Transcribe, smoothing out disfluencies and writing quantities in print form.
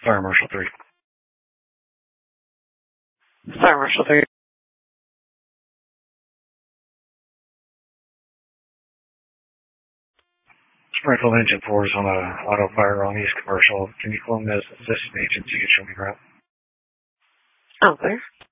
Fire Marshal 3. Fire Marshal 3. Springfield Engine 4 is on a auto fire on East Commercial. Can you clone this assistant agent so you can show me around? Okay.